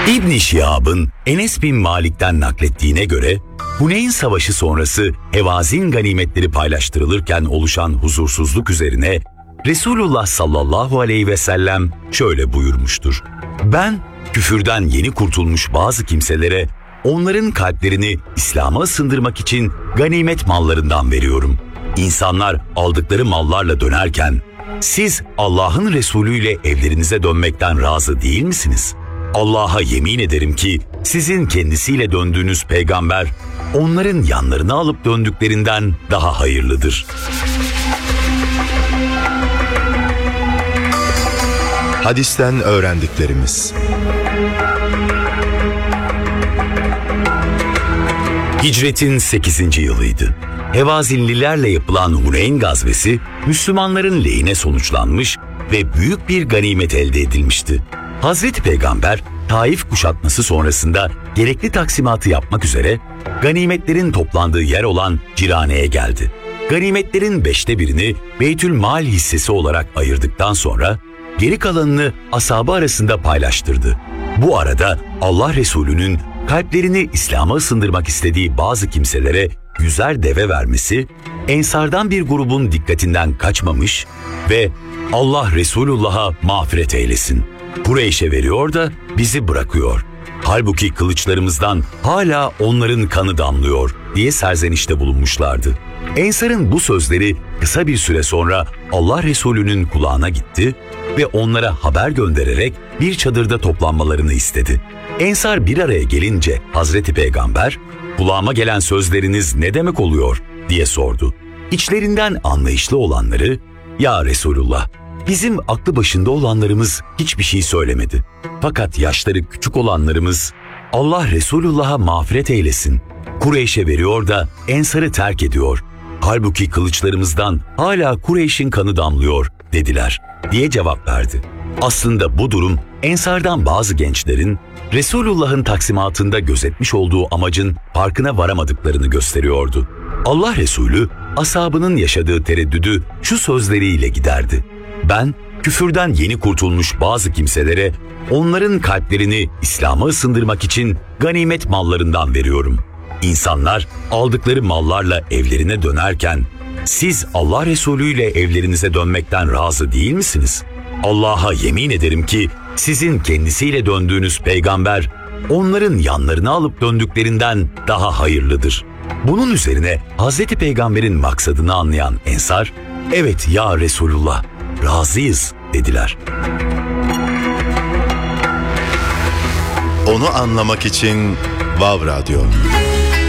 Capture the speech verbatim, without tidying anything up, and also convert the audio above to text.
İbn-i Şihab'ın Enes bin Malik'ten naklettiğine göre, Huneyn Savaşı sonrası Hevazin ganimetleri paylaştırılırken oluşan huzursuzluk üzerine Resulullah sallallahu aleyhi ve sellem şöyle buyurmuştur. Ben küfürden yeni kurtulmuş bazı kimselere onların kalplerini İslam'a ısındırmak için ganimet mallarından veriyorum. İnsanlar aldıkları mallarla dönerken siz Allah'ın Resulü ile evlerinize dönmekten razı değil misiniz? Allah'a yemin ederim ki sizin kendisiyle döndüğünüz peygamber onların yanlarına alıp döndüklerinden daha hayırlıdır. Hadisten öğrendiklerimiz. Hicretin sekizinci yılıydı. Hevazinlilerle yapılan Huneyn gazvesi Müslümanların lehine sonuçlanmış ve büyük bir ganimet elde edilmişti. Hazreti Peygamber Taif kuşatması sonrasında gerekli taksimatı yapmak üzere ganimetlerin toplandığı yer olan Cirane'ye geldi. Ganimetlerin beşte birini Beytülmal hissesi olarak ayırdıktan sonra geri kalanını ashabı arasında paylaştırdı. Bu arada Allah Resulü'nün kalplerini İslam'a ısındırmak istediği bazı kimselere yüzer deve vermesi, Ensardan bir grubun dikkatinden kaçmamış ve Allah Resulullah'a mağfiret eylesin, Kureyş'e veriyor da bizi bırakıyor. Halbuki kılıçlarımızdan hala onların kanı damlıyor diye serzenişte bulunmuşlardı. Ensar'ın bu sözleri kısa bir süre sonra Allah Resulü'nün kulağına gitti ve onlara haber göndererek bir çadırda toplanmalarını istedi. Ensar bir araya gelince Hazreti Peygamber, "Kulağıma gelen sözleriniz ne demek oluyor?" diye sordu. İçlerinden anlayışlı olanları, "Ya Resulullah, bizim aklı başında olanlarımız hiçbir şey söylemedi. Fakat yaşları küçük olanlarımız, Allah Resulullah'a mağfiret eylesin, Kureyş'e veriyor da Ensar'ı terk ediyor. Halbuki kılıçlarımızdan hala Kureyş'in kanı damlıyor," dediler diye cevap verdi. Aslında bu durum Ensar'dan bazı gençlerin Resulullah'ın taksimatında gözetmiş olduğu amacın farkına varamadıklarını gösteriyordu. Allah Resulü ashabının yaşadığı tereddüdü şu sözleriyle giderdi. "Ben küfürden yeni kurtulmuş bazı kimselere onların kalplerini İslam'a ısındırmak için ganimet mallarından veriyorum. İnsanlar aldıkları mallarla evlerine dönerken siz Allah Resulü ile evlerinize dönmekten razı değil misiniz? Allah'a yemin ederim ki sizin kendisiyle döndüğünüz peygamber onların yanlarına alıp döndüklerinden daha hayırlıdır." Bunun üzerine Hazreti Peygamber'in maksadını anlayan Ensar, "Evet ya Resulullah, razıyız," dediler. Onu anlamak için Vav Radyo.